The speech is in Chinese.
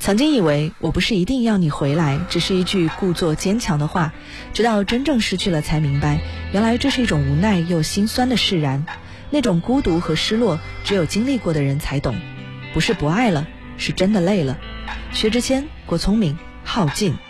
曾经以为我不是一定要你回来，只是一句故作坚强的话，直到真正失去了才明白，原来这是一种无奈又心酸的释然。那种孤独和失落，只有经历过的人才懂。不是不爱了，是真的累了。薛之谦、郭聪明、浩进。